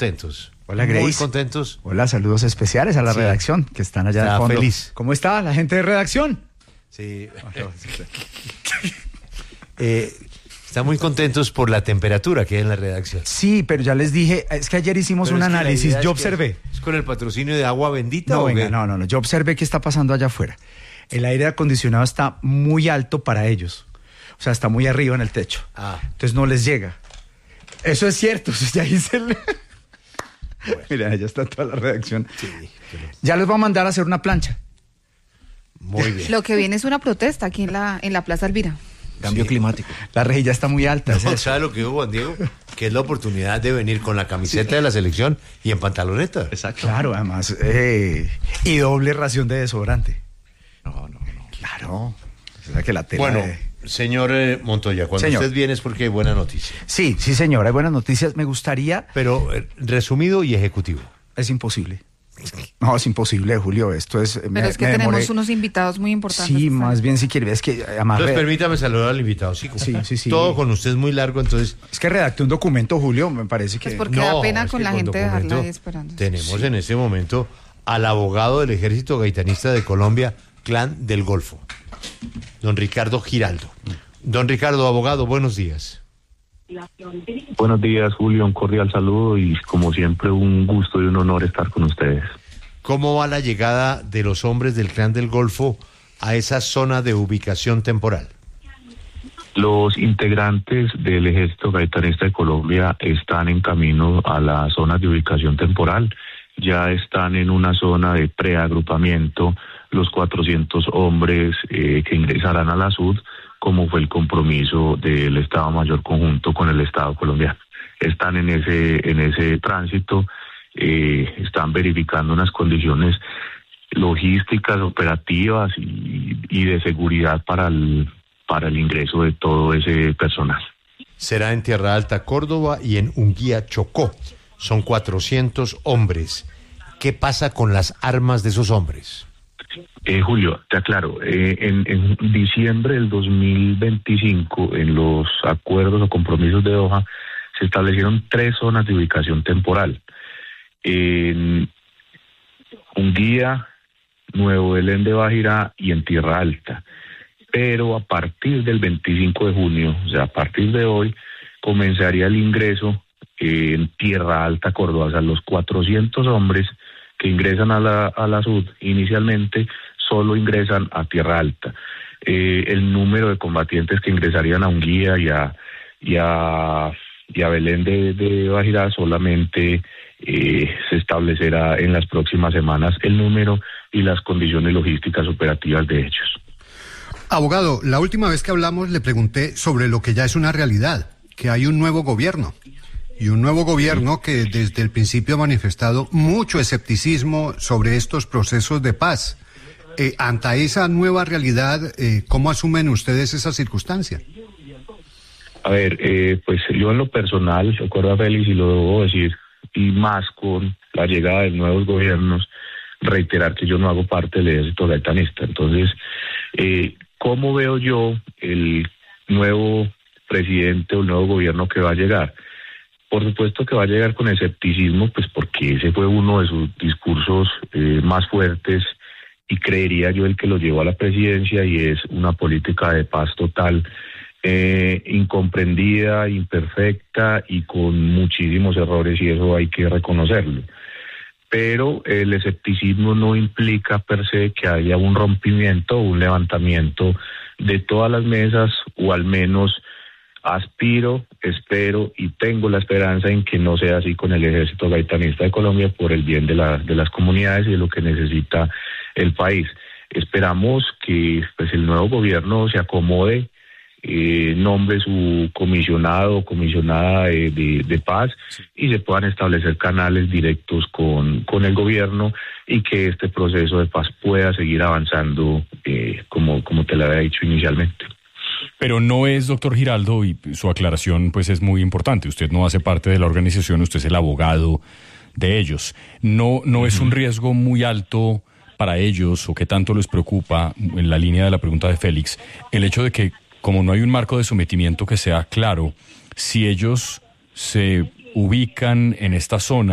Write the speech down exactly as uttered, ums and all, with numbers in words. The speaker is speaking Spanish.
contentos. Hola, Grace. Muy contentos. Hola, saludos especiales a la sí. redacción que están allá Está de fondo. Feliz. ¿Cómo está la gente de redacción? Sí. eh, están muy contentos por la temperatura que hay en la redacción. Sí, pero ya les dije, es que ayer hicimos Pero un es que la análisis, idea yo es que observé. ¿Es con el patrocinio de Agua Bendita No, o venga, qué? no, no, no, yo observé qué está pasando allá afuera. El aire acondicionado está muy alto para ellos. O sea, está muy arriba en el techo. Ah. Entonces no les llega. Eso es cierto, ya hice el... Bueno. Mira, ya está toda la redacción. Sí, pero... Ya les voy a mandar a hacer una plancha. Muy bien. Lo que viene es una protesta aquí en la, en la Plaza Elvira. Cambio sí. climático. La rejilla está muy alta. No, ¿sabe lo que hubo, Juan Diego? Que es la oportunidad de venir con la camiseta sí. de la selección y en pantaloneta. Exacto. Claro, además. Eh, y doble ración de desodorante. No, no, no. Claro. O sea que la tela bueno, de... señor eh, Montoya, cuando señor. usted viene es porque hay buena noticia. Sí, sí, señor, hay buenas noticias. Me gustaría... Pero eh, resumido y ejecutivo. Es imposible. No, es imposible, Julio. Esto es... Pero me, es que me tenemos demoré. unos invitados muy importantes. Sí, más bien si quiere. Es que además... Entonces re... permítame saludar al invitado. Sí, sí, sí, sí. Todo con usted es muy largo, entonces... Es que redacté un documento, Julio, me parece que... Es porque no, da pena es con que la con gente dejarla ahí esperando. Tenemos sí. en este momento al abogado del Ejército Gaitanista de Colombia, Clan del Golfo, don Ricardo Giraldo. Don Ricardo, abogado, buenos días. Buenos días, Julio, un cordial saludo y como siempre un gusto y un honor estar con ustedes. ¿Cómo va la llegada de los hombres del Clan del Golfo a esa zona de ubicación temporal? Los integrantes del Ejército Gaitanista de Colombia están en camino a la zona de ubicación temporal. Ya están en una zona de preagrupamiento los cuatrocientos hombres eh, que ingresarán a la S U D, como fue el compromiso del Estado Mayor Conjunto con el Estado colombiano. Están en ese, en ese tránsito, eh, están verificando unas condiciones logísticas, operativas y, y de seguridad para el, para el ingreso de todo ese personal. Será en Tierra Alta, Córdoba y en Unguía, Chocó. Son cuatrocientos hombres. ¿Qué pasa con las armas de esos hombres? Eh, Julio, te aclaro, eh, en, en diciembre del dos mil veinticinco, en los acuerdos o compromisos de Doha, se establecieron tres zonas de ubicación temporal. En Unguía, Nuevo Belén de Bajirá y en Tierra Alta. Pero a partir del veinticinco de junio, o sea, a partir de hoy, comenzaría el ingreso eh, en Tierra Alta, Córdoba. O sea, los cuatrocientos hombres que ingresan a la, a la S U D inicialmente solo ingresan a Tierra Alta. Eh, el número de combatientes que ingresarían a Unguía y a, y a, y a Belén de, de Bajirá solamente eh, se establecerá en las próximas semanas el número y las condiciones logísticas operativas de ellos. Abogado, la última vez que hablamos le pregunté sobre lo que ya es una realidad, que hay un nuevo gobierno. Y un nuevo gobierno que desde el principio ha manifestado mucho escepticismo sobre estos procesos de paz. Eh, ante esa nueva realidad, eh, ¿cómo asumen ustedes esa circunstancia? A ver, eh, pues yo en lo personal, recuerdo a Félix y lo debo decir, y más con la llegada de nuevos gobiernos, reiterar que yo no hago parte del Ejército Gaitanista. Entonces, eh, ¿cómo veo yo el nuevo presidente o el nuevo gobierno que va a llegar? Por supuesto que va a llegar con escepticismo, pues porque ese fue uno de sus discursos eh, más fuertes y creería yo el que lo llevó a la presidencia, y es una política de paz total, eh, incomprendida, imperfecta y con muchísimos errores, y eso hay que reconocerlo. Pero el escepticismo no implica per se que haya un rompimiento o un levantamiento de todas las mesas, o al menos aspiro, espero y tengo la esperanza en que no sea así con el Ejército Gaitanista de Colombia, por el bien de, la, de las comunidades y de lo que necesita el país. Esperamos que pues el nuevo gobierno se acomode, eh, nombre su comisionado o comisionada de, de, de paz, sí, y se puedan establecer canales directos con, con el gobierno, y que este proceso de paz pueda seguir avanzando eh, como, como te lo había dicho inicialmente. Pero no es, doctor Giraldo, y su aclaración pues es muy importante, usted no hace parte de la organización, usted es el abogado de ellos. No, no uh-huh. es un riesgo muy alto para ellos, o qué tanto les preocupa, en la línea de la pregunta de Félix, el hecho de que, como no hay un marco de sometimiento que sea claro, si ellos se ubican en esta zona